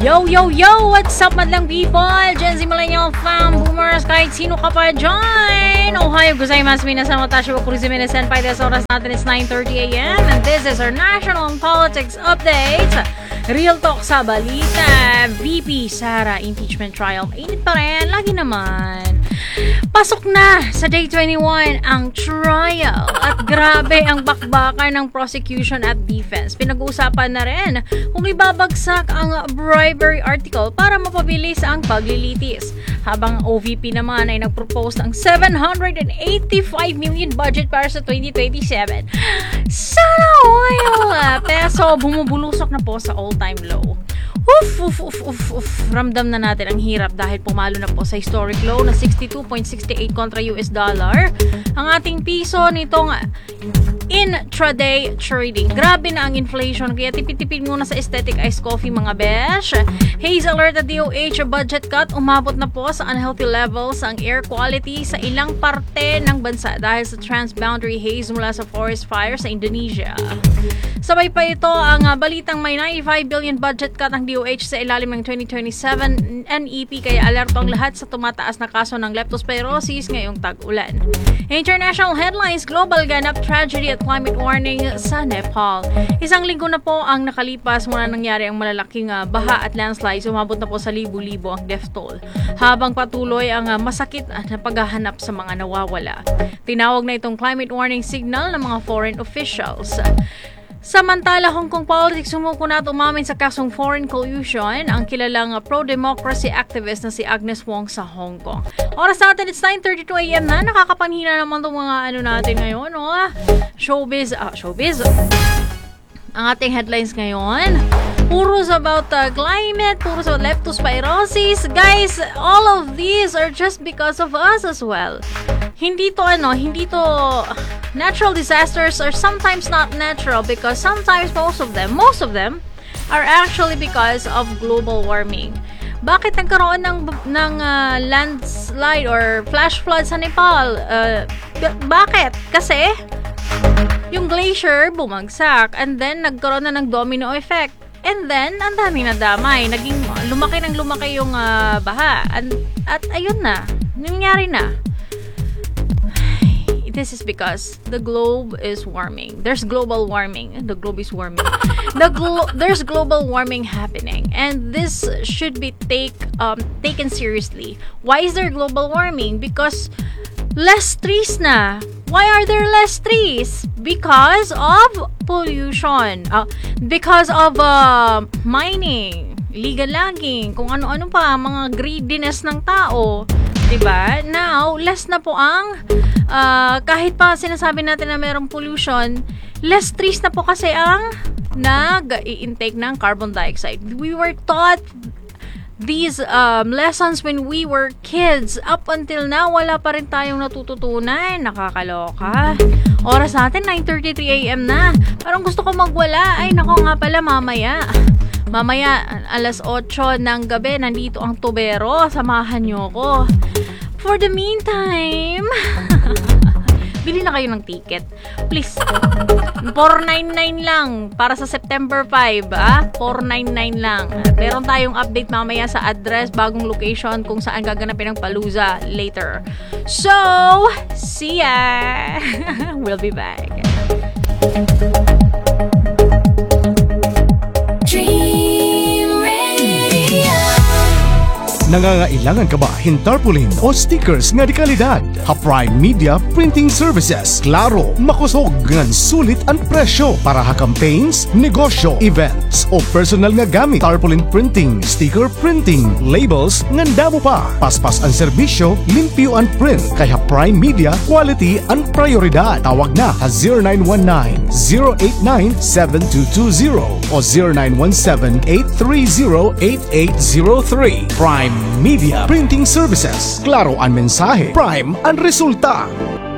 Yo, yo, yo! What's up, madlang people? Gen Z Millennial Fam, Boomers, kahit sino ka pa dyan! Ohayo gozaimasu minasan, watashi wa Kurizu Senpai desu. Oras natin is 9:30 a.m. And this is our National Politics Update. Real Talk sa balita. VP Sara impeachment trial. Init pa rin, lagi naman. Pasok na sa day 21 ang trial at grabe ang bakbakan ng prosecution at defense. Pinag-uusapan na rin kung ibabagsak ang bribery article para mapabilis ang paglilitis. Habang OVP naman ay nagpropose ng 785 million budget para sa 2027. Sana oil! Peso bumubulusok na po sa all-time low. Ramdam na natin ang hirap dahil pumalo na po sa historic low na 62.68 kontra US dollar. Ang ating piso nitong intraday trading. Grabe na ang inflation kaya tipid-tipid muna sa aesthetic iced coffee mga besh. Haze alert at DOH budget cut. Umabot na po sa unhealthy levels ang air quality sa ilang parte ng bansa dahil sa transboundary haze mula sa forest fire sa Indonesia. Sabay pa ito ang balitang may 95 billion budget cut ang DOH sa ilalim ng 2027 NEP kaya alerto ang lahat sa tumataas na kaso ng leptospirosis ngayong tag-ulan. International headlines, global ganap tragedy at climate warning sa Nepal. Isang linggo na po ang nakalipas mula nangyari ang malalaking baha at landslides. Umabot na po sa libu-libo ang death toll. Habang patuloy ang masakit na paghahanap sa mga nawawala. Tinawag na itong climate warning signal ng mga foreign officials. Samantala, Hong Kong politics sumuko na at umamin sa kasong foreign collusion ang kilalang pro-democracy activist na si Agnes Wong sa Hong Kong. Oras natin, it's 9:32 a.m. na. Nakakapanhina naman itong mga natin ngayon. Showbiz. Ang ating headlines ngayon, puros about climate, puros about leptospirosis. Guys, all of these are just because of us as well. Hindi to natural disasters are sometimes not natural because sometimes most of them are actually because of global warming. Bakit nagkaroon ng landslide or flash flood sa Nepal? Bakit? Kasi yung glacier bumagsak and then nagkaroon na ng domino effect. And then, ang daming nadamay. Naging lumaki yung baha. At ayun na. Nangyari na. This is because the globe is warming. There's global warming. The globe is warming. There's global warming happening. And this should be taken seriously. Why is there global warming? Because less trees na. Why are there less trees? Because of pollution. Because of mining, illegal logging, kung ano-ano pa, mga greediness ng tao. Diba? Now, less na po ang kahit pa sinasabi natin na mayroong pollution, less trees na po kasi ang nag-i-intake ng carbon dioxide. We were taught these lessons when we were kids. Up until now, wala pa rin tayong natututunan. Nakakaloka. Oras natin, 9:33 a.m. na. Parang gusto ko magwala. Ay, nako nga pala, mamaya, alas 8 ng gabi, nandito ang tubero. Samahan nyo ko. For the meantime, bili na kayo ng ticket. Please. 499 lang para sa September 5. 499 lang. Meron tayong update mamaya sa address, bagong location kung saan gaganapin ang Palooza later. So, see ya! We'll be back. Nangangailangan ka ba hintarpaulin o stickers nga di kalidad? Ha-Prime Media Printing Services. Klaro, makusog ngan sulit ang presyo para ha campaigns, negosyo, events o personal nga gamit. Tarpaulin printing, sticker printing, labels ngan damo pa. Paspas ang serbisyo, limpyo ang print. Kay Ha-Prime Media, quality ang prioridad. Tawag na sa 0919-089-7220 o 0917-830-8803. Prime Media Printing Services. Klaro ang mensahe, prime ang resulta.